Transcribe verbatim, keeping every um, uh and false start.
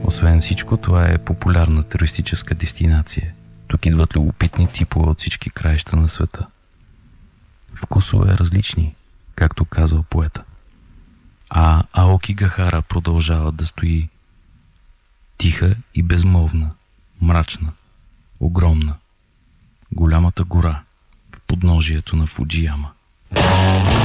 Освен всичко, това е популярна туристическа дестинация. Тук идват любопитни типове от всички краища на света. Вкусове различни, както казва поета. А Аокигахара продължава да стои тиха и безмолвна, мрачна, огромна, голямата гора в подножието на Фуджияма.